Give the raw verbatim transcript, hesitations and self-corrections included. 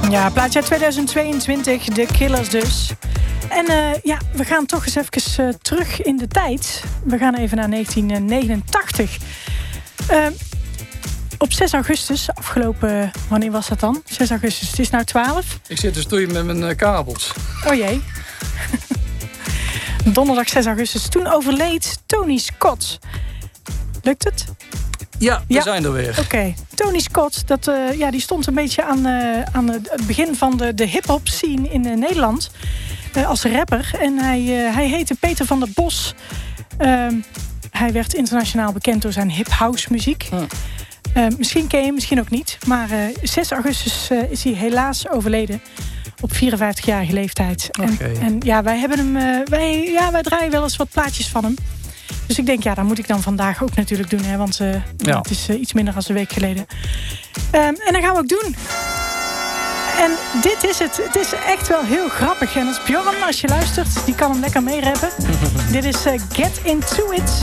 Ja, plaatje uit tweeduizend tweeëntwintig, The Killers dus. En uh, ja, we gaan toch eens even uh, terug in de tijd. We gaan even naar negentien negenentachtig. Uh, op zes augustus, afgelopen... Wanneer was dat dan? zes augustus, het is nou twaalf. Ik zit te stoeien met mijn uh, kabels. Oh jee. Donderdag zes augustus. Toen overleed Tony Scott. Lukt het? Ja, we ja. zijn er weer. Oké. Okay. Tony Scott, dat, uh, ja, die stond een beetje aan, uh, aan het begin van de, de hip-hop scene in uh, Nederland. Uh, als rapper. En hij, uh, hij heette Peter van der Bos. Uh, hij werd internationaal bekend door zijn hip-house muziek. Hm. Uh, misschien ken je hem, misschien ook niet. Maar uh, zes augustus uh, is hij helaas overleden. Op vierenvijftigjarige leeftijd. Okay. En, en ja, wij hebben hem. Uh, wij, ja, wij draaien wel eens wat plaatjes van hem. Dus ik denk, ja, dat moet ik dan vandaag ook natuurlijk doen. Hè, want uh, ja. het is uh, iets minder dan een week geleden. Um, en dat gaan we ook doen. En dit is het. Het is echt wel heel grappig. En als Bjorn, als je luistert, die kan hem lekker meerappen. Dit is uh, Get Into It.